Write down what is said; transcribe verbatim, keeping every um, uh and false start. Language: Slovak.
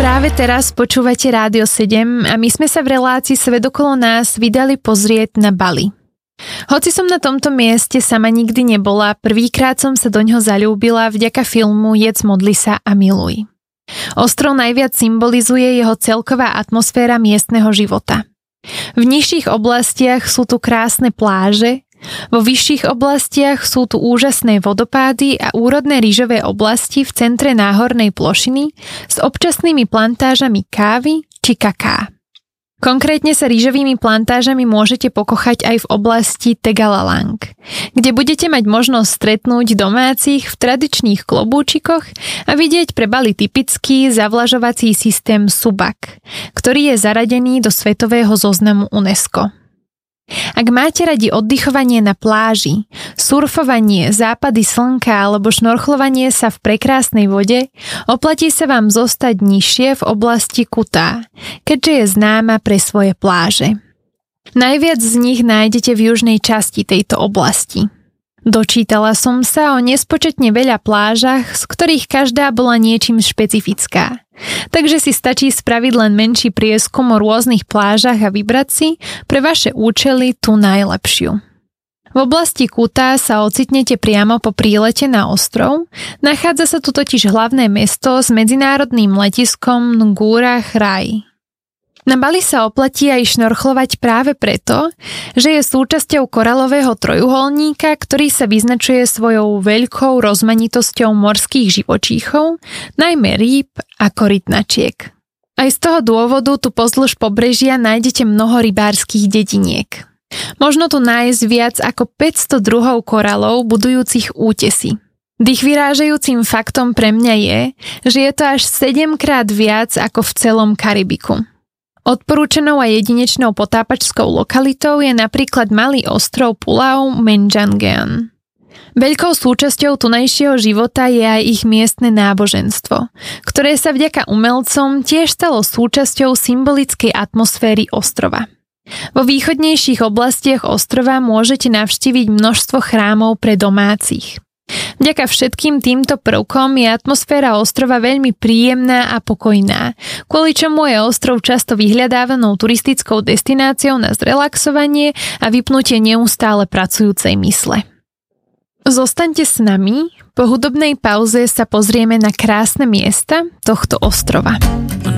Práve teraz počúvate Rádio sedem a my sme sa v relácii Svet okolo nás vydali pozrieť na Bali. Hoci som na tomto mieste sama nikdy nebola, prvýkrát som sa do ňoho zaľúbila vďaka filmu Jedz, modli sa a miluj. Ostrov najviac symbolizuje jeho celková atmosféra miestneho života. V nižších oblastiach sú tu krásne pláže, vo vyšších oblastiach sú tu úžasné vodopády a úrodné rýžové oblasti v centre náhornej plošiny s občasnými plantážami kávy či kaká. Konkrétne sa rýžovými plantážami môžete pokochať aj v oblasti Tegalalang, kde budete mať možnosť stretnúť domácich v tradičných klobúčikoch a vidieť pre Bali typický zavlažovací systém Subak, ktorý je zaradený do svetového zoznamu UNESCO. Ak máte radi oddychovanie na pláži, surfovanie, západy slnka alebo šnorchlovanie sa v prekrásnej vode, oplatí sa vám zostať nižšie v oblasti Kutá, keďže je známa pre svoje pláže. Najviac z nich nájdete v južnej časti tejto oblasti. Dočítala som sa o nespočetne veľa plážach, z ktorých každá bola niečím špecifická. Takže si stačí spraviť len menší prieskum o rôznych plážach a vybrať si pre vaše účely tú najlepšiu. V oblasti Kutá sa ocitnete priamo po prílete na ostrov, nachádza sa tu totiž hlavné mesto s medzinárodným letiskom Ngurah Rai. Na Bali sa oplatí aj šnorchlovať práve preto, že je súčasťou koralového trojuholníka, ktorý sa vyznačuje svojou veľkou rozmanitosťou morských živočíchov, najmä rýb a korytnačiek. Aj z toho dôvodu tu pozdĺž pobrežia nájdete mnoho rybárskych dediniek. Možno tu nájsť viac ako päťsto druhov koralov budujúcich útesy. Dých vyrážajúcim faktom pre mňa je, že je to až sedemkrát viac ako v celom Karibiku. Odporúčanou a jedinečnou potápačskou lokalitou je napríklad malý ostrov Pulau Menjangean. Veľkou súčasťou tunajšieho života je aj ich miestne náboženstvo, ktoré sa vďaka umelcom tiež stalo súčasťou symbolickej atmosféry ostrova. Vo východnejších oblastiach ostrova môžete navštíviť množstvo chrámov pre domácich. Vďaka všetkým týmto prvkom je atmosféra ostrova veľmi príjemná a pokojná, kvôli čomu je ostrov často vyhľadávanou turistickou destináciou na zrelaxovanie a vypnutie neustále pracujúcej mysle. Zostaňte s nami, po hudobnej pauze sa pozrieme na krásne miesta tohto ostrova.